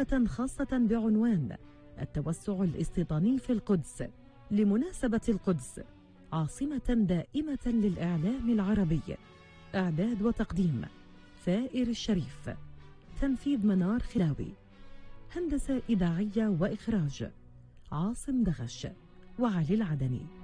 حلقة خاصة بعنوان التوسع الاستيطاني في القدس لمناسبة القدس عاصمة دائمة للإعلام العربي. إعداد وتقديم ثائر الشريف، تنفيذ منار خلاوي، هندسة إذاعية وإخراج عاصم دغش وعلي العدني.